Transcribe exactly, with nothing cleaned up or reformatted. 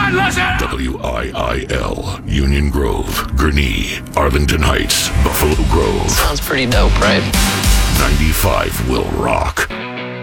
Everyone listen! W I I L, Union Grove, Gurnee, Arlington Heights, Buffalo Grove. Sounds pretty dope, right? ninety-five will rock.